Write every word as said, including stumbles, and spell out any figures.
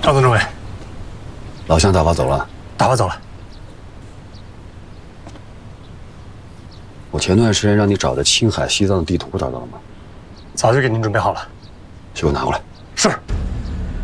张总政委， 老乡打发走了。 打发走了。 我前段时间让你找的青海、西藏的地图找到了吗？ 早就给您准备好了。 去给我拿过来。 是。